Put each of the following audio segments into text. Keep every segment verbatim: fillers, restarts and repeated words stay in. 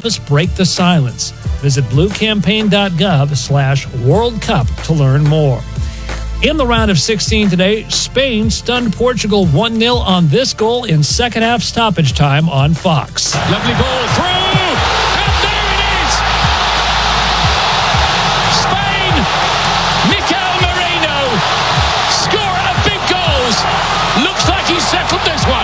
us break the silence. Visit bluecampaign.gov slash World Cup to learn more. In the round of sixteen today, Spain stunned Portugal one nil on this goal in second half stoppage time on Fox. Lovely ball through, and there it is! Spain, Mikel Merino, scorer of big goals. Looks like he settled this one.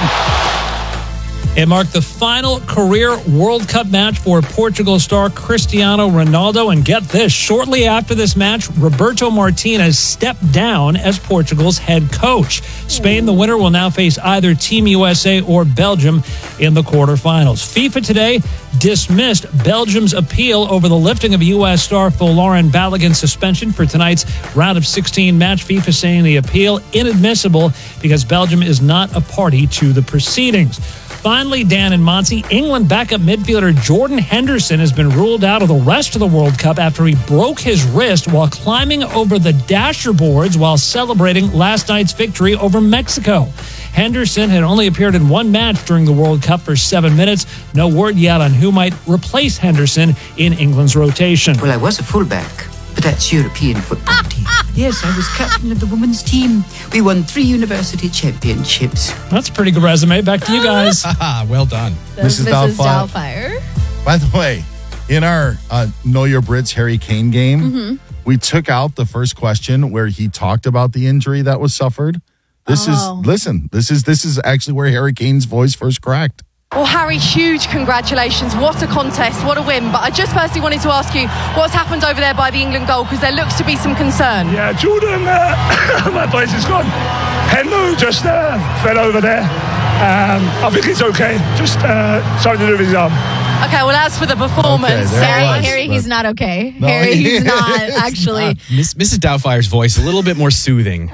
It marked the final career World Cup match for Portugal star Cristiano Ronaldo. And get this, shortly after this match, Roberto Martinez stepped down as Portugal's head coach. Spain, the winner, will now face either Team U S A or Belgium in the quarterfinals. FIFA today dismissed Belgium's appeal over the lifting of U S star Folarin Balogun's suspension for tonight's round of sixteen match. FIFA saying the appeal inadmissible because Belgium is not a party to the proceedings. Finally, Dan and Monty, England backup midfielder Jordan Henderson has been ruled out of the rest of the World Cup after he broke his wrist while climbing over the dasher boards while celebrating last night's victory over Mexico. Henderson had only appeared in one match during the World Cup for seven minutes. No word yet on who might replace Henderson in England's rotation. Well, I was a fullback, but that's European football team. Yes, I was captain of the women's team. We won three university championships. That's a pretty good resume. Back to you guys. Well done. Missus Missus Doubtfire. Doubtfire. By the way, in our uh, Know Your Brits Harry Kane game, Mm-hmm. we took out the first question where he talked about the injury that was suffered. This Oh. is, listen, this is this is actually where Harry Kane's voice first cracked. Well, Harry, huge congratulations. What a contest, what a win. But I just firstly wanted to ask you what's happened over there by the England goal, because there looks to be some concern. Yeah, Jordan, uh, my place is gone. Hendo just uh, fell over there. Um, I think it's okay. Just uh, something to do with his arm. Okay, well, as for the performance, Okay, there Harry, it was, Harry, but- he's not okay. No, Harry, he he's not is actually. not. Miss, Missus Doubtfire's voice a little bit more soothing.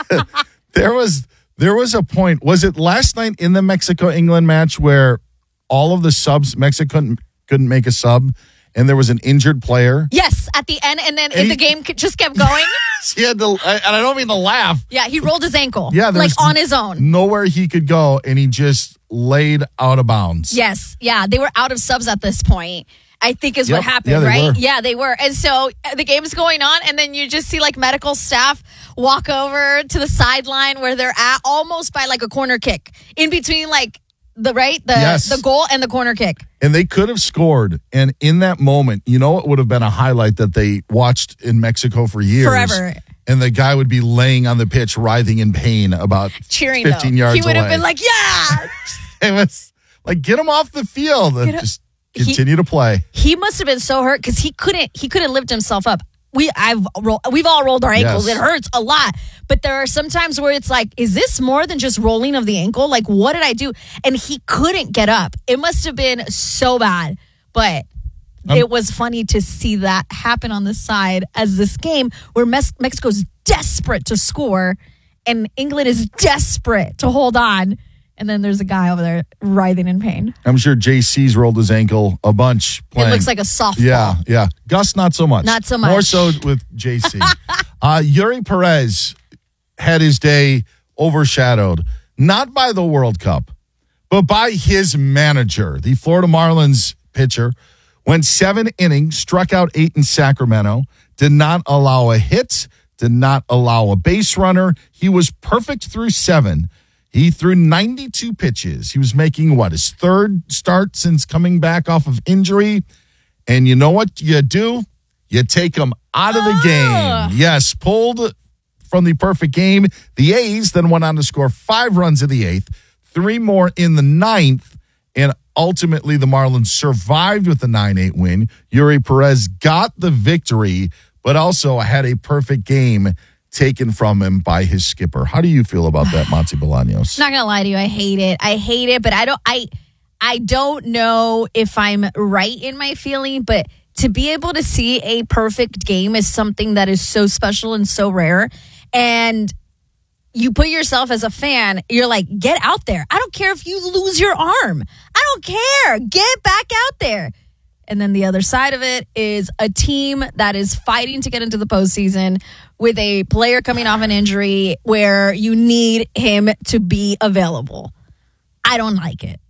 There was there was a point. Was it last night in the Mexico-England match where all of the subs, Mexico couldn't, couldn't make a sub, and there was an injured player? Yes, at the end, and then And the he- game c- just kept going. He had to, and I don't mean to laugh. Yeah, he rolled his ankle. Yeah, there like was on his own. Nowhere he could go, and he just laid out of bounds. Yes, yeah, they were out of subs at this point. I think is Yep. what happened, Yeah, they right? were. Yeah, they were. And so uh, the game's going on, and then you just see like medical staff walk over to the sideline where they're at, almost by like a corner kick, in between like the right the Yes. the goal and the corner kick. And they could have scored. And in that moment, you know, it would have been a highlight that they watched in Mexico for years. Forever. And the guy would be laying on the pitch, writhing in pain about Cheering fifteen though. yards He would have away. been like, yeah. It was like, get him off the field and Get him- just He- continue to play. He must have been so hurt because he couldn't he couldn't lift himself up. We I've roll, we've all rolled our ankles. Yes. It hurts a lot. But there are some times where it's like, is this more than just rolling of the ankle? Like, what did I do? And he couldn't get up. It must have been so bad. But Um, it was funny to see that happen on the side as this game where Mes- Mexico's desperate to score and England is desperate to hold on. And then there's a guy over there writhing in pain. I'm sure J C's rolled his ankle a bunch playing. It looks like a softball. Yeah, yeah. Gus, not so much. Not so much. More so with J C. uh, Yuri Perez had his day overshadowed, not by the World Cup, but by his manager. The Florida Marlins pitcher went seven innings, struck out eight in Sacramento, did not allow a hit, did not allow a base runner. He was perfect through seven. He threw ninety-two pitches. He was making, what, his third start since coming back off of injury. And you know what you do? You take him out of the game. Yes, pulled from the perfect game. The A's then went on to score five runs in the eighth, three more in the ninth, and ultimately the Marlins survived with the nine eight win. Yuri Perez got the victory, but also had a perfect game taken from him by his skipper. How do you feel about that, Monty Bolaños? Not gonna lie to you, I hate it. I hate it, but I don't. I I don't know if I'm right in my feeling, but to be able to see a perfect game is something that is so special and so rare. And you put yourself as a fan, you're like, get out there. I don't care if you lose your arm. I don't care. Get back out there. And then the other side of it is a team that is fighting to get into the postseason with a player coming off an injury where you need him to be available. I don't like it.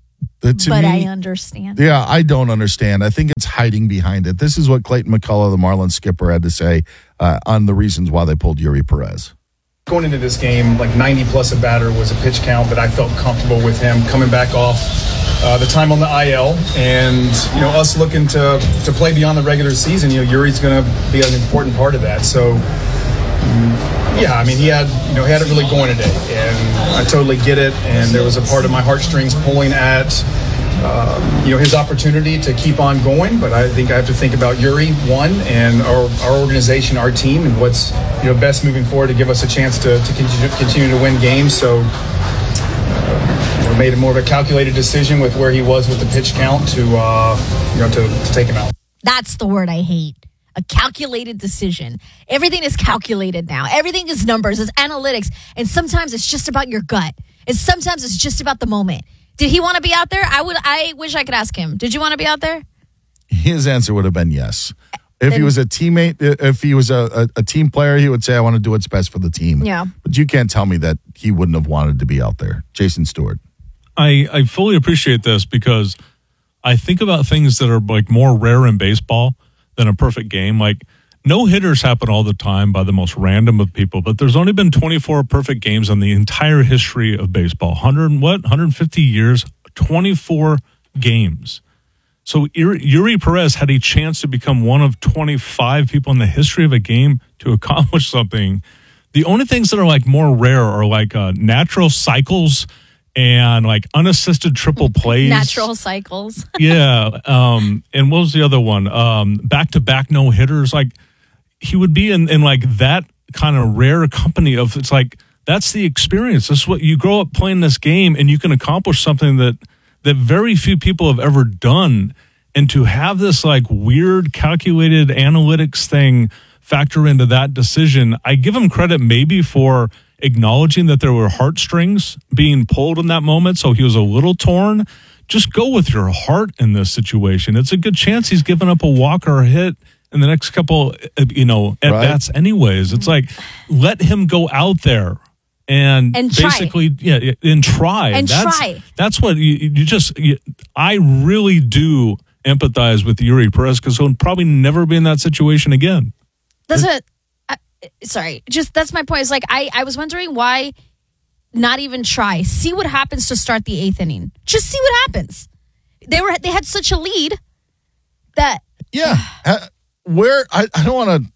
Uh, to but me, I understand. Yeah, I don't understand. I think it's hiding behind it. This is what Clayton McCullough, the Marlins skipper, had to say uh, on the reasons why they pulled Yuri Perez. Going into this game, like ninety plus a batter was a pitch count that I felt comfortable with him coming back off uh, the time on the I L, and you know us looking to to play beyond the regular season. You know, Yuri's going to be an important part of that. So. Yeah, I mean, he had, you know, he had it really going today, and I totally get it. And there was a part of my heartstrings pulling at, um, you know, his opportunity to keep on going. But I think I have to think about Yuri, one, and our, our organization, our team, and what's, you know, best moving forward to give us a chance to, to continue, continue to win games. So uh, we made a more of a calculated decision with where he was with the pitch count to, uh, you know, to, to take him out. That's the word I hate. A calculated decision. Everything is calculated now. Everything is numbers, it's analytics. And sometimes it's just about your gut. And sometimes it's just about the moment. Did he want to be out there? I would. I wish I could ask him. Did you want to be out there? His answer would have been yes. If And- he was a teammate, if he was a, a, a team player, he would say, I want to do what's best for the team. Yeah. But you can't tell me that he wouldn't have wanted to be out there. Jason Stewart. I, I fully appreciate this because I think about things that are like more rare in baseball than a perfect game. Like no hitters happen all the time by the most random of people, but there's only been twenty-four perfect games in the entire history of baseball. one hundred what? one hundred fifty years, twenty-four games. So Yuri Perez had a chance to become one of twenty-five people in the history of a game to accomplish something. The only things that are like more rare are like uh, natural cycles and like unassisted triple plays. Natural cycles. Yeah. Um, and what was the other one? Um, back-to-back no-hitters. Like, he would be in, in like that kind of rare company of, it's like, that's the experience. This is what you grow up playing this game, and you can accomplish something that, that very few people have ever done. And to have this like weird calculated analytics thing factor into that decision, I give him credit maybe for acknowledging that there were heartstrings being pulled in that moment, so he was a little torn. Just go with your heart in this situation. It's a good chance he's given up a walk or a hit in the next couple, you know, at bats anyways. It's like, let him go out there and, And try. basically, yeah, and try. And that's, try. That's what you, you just, you, I really do empathize with Yuri Perez because he'll probably never be in that situation again. That's what. I, sorry, just that's my point. It's like I, I was wondering why not even try. See what happens to start the eighth inning. Just see what happens. They were they had such a lead that Yeah. Uh, where I, I don't want to.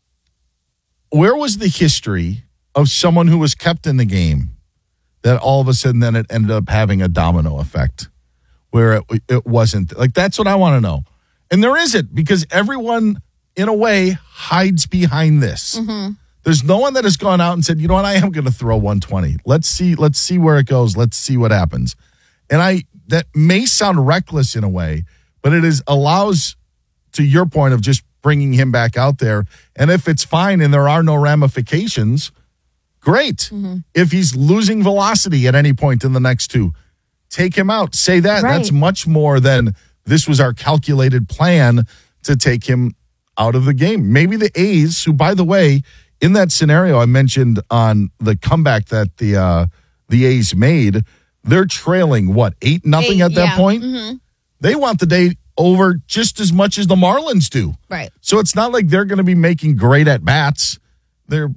Where was the history of someone who was kept in the game that all of a sudden then it ended up having a domino effect where it, it wasn't like that's what I want to know, and there isn't because everyone in a way hides behind this. Mm-hmm. There's no one that has gone out and said, you know what, I am going to throw one twenty. Let's see, let's see where it goes. Let's see what happens. And I that may sound reckless in a way, but it is allows, to your point of just bringing him back out there. And if it's fine and there are no ramifications, great. Mm-hmm. If he's losing velocity at any point in the next two, take him out. Say that. Right. That's much more than this was our calculated plan to take him out of the game. Maybe the A's, who, by the way, in that scenario I mentioned on the comeback that the uh, the A's made, they're trailing, what, eight nothing Eight, at that yeah. point? Mm-hmm. They want the day over just as much as the Marlins do. Right. So it's not like they're going to be making great at bats. There,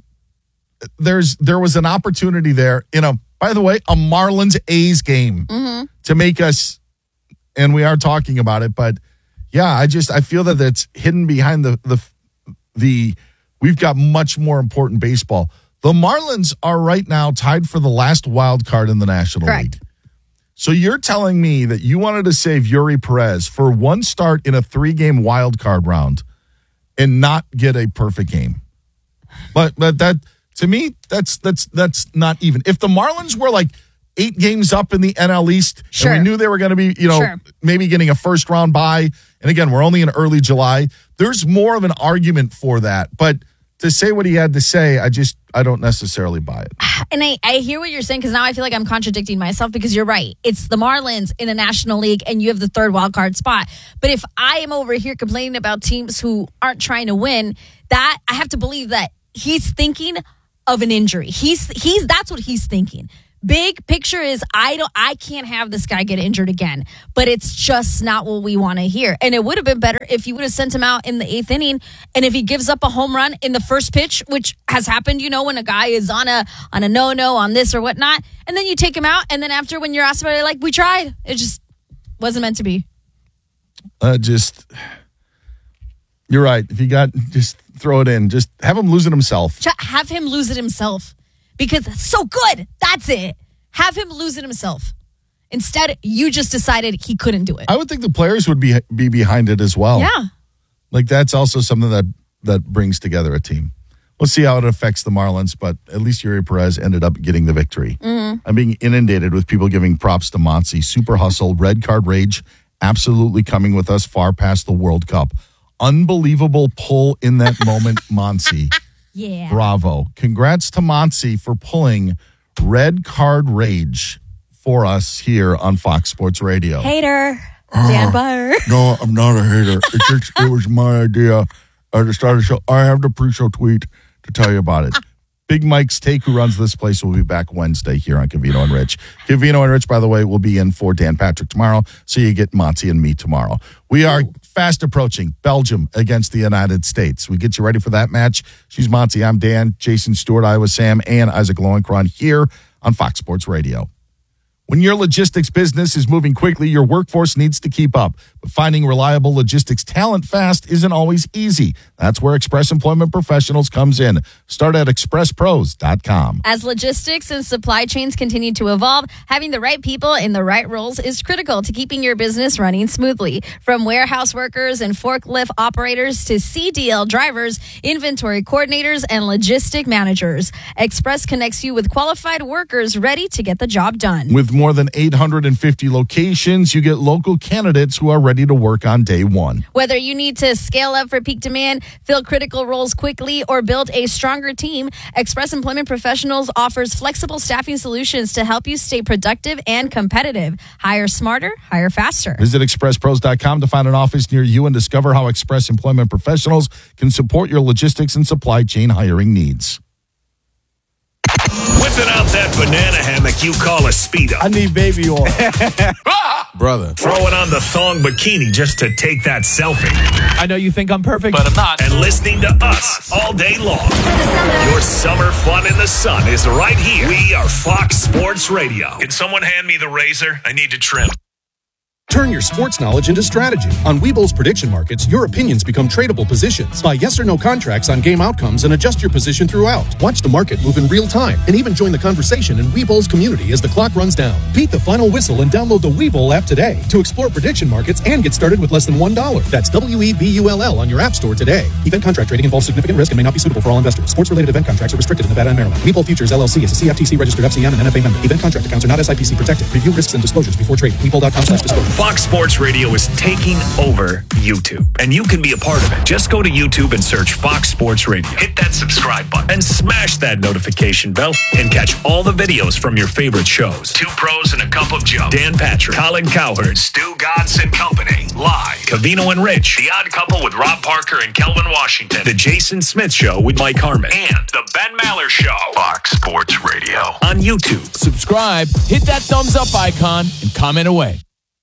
there's there was an opportunity there in a, by the way, a Marlins A's game Mm-hmm. to make us, and we are talking about it, but yeah, I just I feel that it's hidden behind the the the. We've got much more important baseball. The Marlins are right now tied for the last wild card in the National Correct. League. So you're telling me that you wanted to save Yuri Perez for one start in a three-game wild card round and not get a perfect game. But but that to me, that's that's that's not even. If the Marlins were like eight games up in the N L East, Sure. and we knew they were going to be, you know, Sure. maybe getting a first round bye, and again, we're only in early July, there's more of an argument for that. But to say what he had to say, I just I don't necessarily buy it. And I, I hear what you're saying because now I feel like I'm contradicting myself because you're right. It's the Marlins in a National League and you have the third wild card spot. But if I am over here complaining about teams who aren't trying to win, that I have to believe that he's thinking of an injury. He's he's that's what he's thinking. big picture is I don't, I can't have this guy get injured again. But it's just not what we want to hear. And it would have been better if you would have sent him out in the eighth inning, and if he gives up a home run in the first pitch, which has happened, you know, when a guy is on a on a no no on this or whatnot, and then you take him out, and then after when you're asked about it, like we tried, it just wasn't meant to be. Uh, just. You're right. If you got, just throw it in. Just have him lose it himself. Have him lose it himself because it's so good. That's it. Have him lose it himself. Instead, you just decided he couldn't do it. I would think the players would be be behind it as well. Yeah. Like that's also something that, that brings together a team. We'll see how it affects the Marlins, but at least Yuri Perez ended up getting the victory. Mm-hmm. I'm being inundated with people giving props to Monty. Super hustle, red card rage, absolutely coming with us far past the World Cup. Unbelievable pull in that moment, Monty. Yeah. Bravo. Congrats to Monty for pulling red card rage for us here on Fox Sports Radio. Hater. Dan Byer. No, I'm not a hater. It, just, it was my idea uh, to start a show. I have the pre-show tweet to tell you about it. Big Mike's Take, who runs this place, will be back Wednesday here on Covino and Rich. Covino and Rich, by the way, will be in for Dan Patrick tomorrow, so you get Monty and me tomorrow. We are Ooh. fast approaching Belgium against the United States. We get you ready for that match. She's Monty, I'm Dan, Jason Stewart, Iowa Sam, and Isaac Lowenkron here on Fox Sports Radio. When your logistics business is moving quickly, your workforce needs to keep up. But finding reliable logistics talent fast isn't always easy. That's where Express Employment Professionals comes in. Start at express pros dot com. As logistics and supply chains continue to evolve, having the right people in the right roles is critical to keeping your business running smoothly. From warehouse workers and forklift operators to C D L drivers, inventory coordinators, and logistic managers, Express connects you with qualified workers ready to get the job done. With more than eight hundred fifty locations, you get local candidates who are ready to work on day one. Whether you need to scale up for peak demand, fill critical roles quickly, or build a stronger team, Express Employment Professionals offers flexible staffing solutions to help you stay productive and competitive. Hire smarter, hire faster. Visit express pros dot com to find an office near you and discover how Express Employment Professionals can support your logistics and supply chain hiring needs. Whipping out that banana hammock you call a Speedo. I need baby oil. Brother. Throwing on the thong bikini just to take that selfie. I know you think I'm perfect, but I'm not. And listening to us all day long. Your summer fun in the sun is right here. We are Fox Sports Radio. Can someone hand me the razor? I need to trim. Turn your sports knowledge into strategy. On Webull's prediction markets, your opinions become tradable positions. Buy yes or no contracts on game outcomes and adjust your position throughout. Watch the market move in real time and even join the conversation in Webull's community as the clock runs down. Beat the final whistle and download the Webull app today to explore prediction markets and get started with less than one dollar. That's W E B U L L on your app store today. Event contract trading involves significant risk and may not be suitable for all investors. Sports-related event contracts are restricted in Nevada and Maryland. Webull Futures L L C is a C F T C registered F C M and N F A member. Event contract accounts are not S I P C protected. Review risks and disclosures before trading. Webull dot com slash disclosure. Fox Sports Radio is taking over YouTube, and you can be a part of it. Just go to YouTube and search Fox Sports Radio. Hit that subscribe button and smash that notification bell and catch all the videos from your favorite shows. Two Pros and a Cup of Joe. Dan Patrick, Colin Cowherd, Stu Godson Company. Live. Covino and Rich. The Odd Couple with Rob Parker and Kelvin Washington. The Jason Smith Show with Mike Harmon. And The Ben Maller Show. Fox Sports Radio. On YouTube. Subscribe, hit that thumbs up icon, and comment away.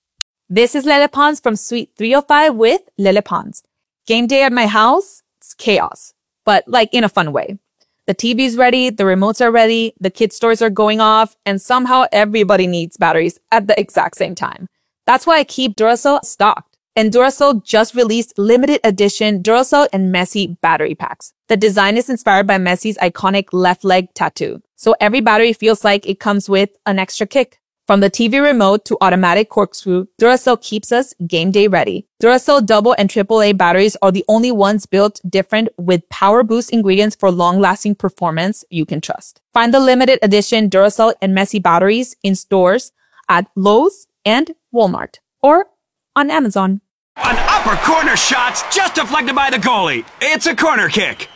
This is Lele Pons from Suite three oh five with Lele Pons. Game day at my house, it's chaos, but like in a fun way. The T V's ready, the remotes are ready, the kids' stores are going off, and somehow everybody needs batteries at the exact same time. That's why I keep Duracell stocked. And Duracell just released limited edition Duracell and Messi battery packs. The design is inspired by Messi's iconic left leg tattoo, so every battery feels like it comes with an extra kick. From the T V remote to automatic corkscrew, Duracell keeps us game day ready. Duracell double and triple A batteries are the only ones built different with power boost ingredients for long-lasting performance you can trust. Find the limited edition Duracell and Messi batteries in stores at Lowe's and Walmart or on Amazon. An upper corner shot's just deflected by the goalie. It's a corner kick.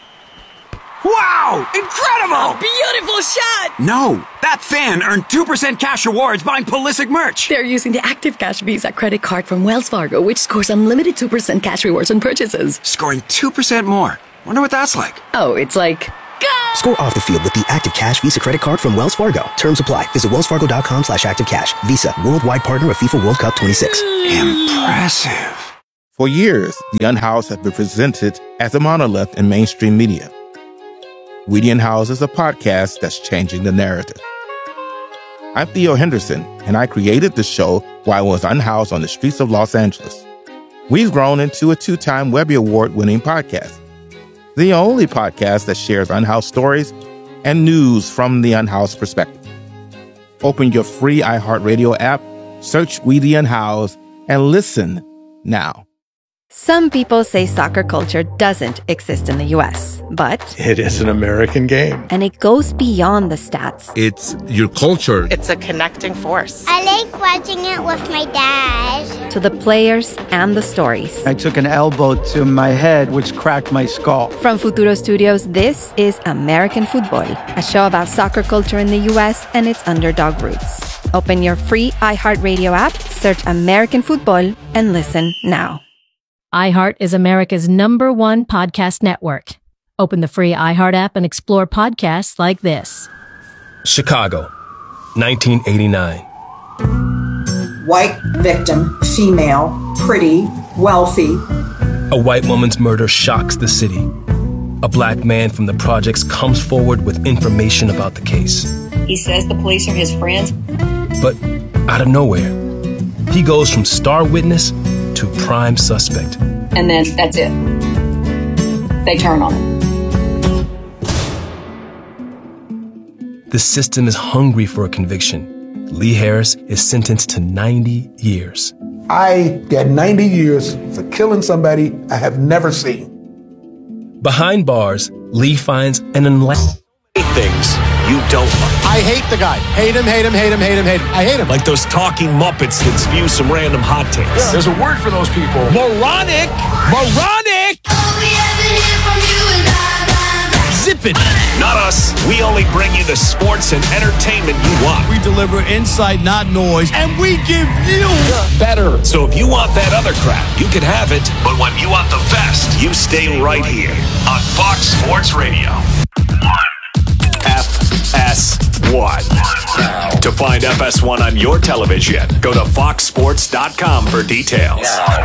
Wow! Incredible! A beautiful shot! No, that fan earned two percent cash rewards buying Pulisic merch. They're using the Active Cash Visa credit card from Wells Fargo, which scores unlimited two percent cash rewards on purchases. Scoring two percent more. Wonder what that's like. Oh, it's like, go! Score off the field with the Active Cash Visa Credit Card from Wells Fargo. Terms apply. Visit wellsfargo.com slash activecash. Visa, worldwide partner of FIFA World Cup twenty-six. Impressive. For years, The Unhoused has been presented as a monolith in mainstream media. We The Unhoused is a podcast that's changing the narrative. I'm Theo Henderson, and I created the show while I was unhoused on the streets of Los Angeles. We've grown into a two-time Webby Award-winning podcast. The only podcast that shares unhoused stories and news from the unhoused perspective. Open your free iHeartRadio app, search We The Unhoused, and listen now. Some people say soccer culture doesn't exist in the U S, but it is an American game. And it goes beyond the stats. It's your culture. It's a connecting force. I like watching it with my dad. To the players and the stories. I took an elbow to my head, which cracked my skull. From Futuro Studios, this is American Football, a show about soccer culture in the U S and its underdog roots. Open your free iHeartRadio app, search American Football, and listen now. iHeart is America's number one podcast network. Open the free iHeart app and explore podcasts like this. Chicago, nineteen eighty-nine. White victim, female, pretty, wealthy. A white woman's murder shocks the city. A black man from the projects comes forward with information about the case. He says the police are his friends. But out of nowhere, he goes from star witness to prime suspect. And then that's it. They turn on him. The system is hungry for a conviction. Lee Harris is sentenced to ninety years. I get ninety years for killing somebody I have never seen. Behind bars, Lee finds an enlightening things you don't like. I hate the guy. Hate him, hate him, hate him, hate him, hate him. I hate him. Like those talking Muppets that spew some random hot takes. Yeah, there's a word for those people. Moronic! Moronic! Zip it! Not us. We only bring you the sports and entertainment you want. We deliver insight, not noise, and we give you better. So if you want that other crap, you can have it. But when you want the best, you stay right here on Fox Sports Radio. F S one. To find F S one on your television, go to fox sports dot com for details.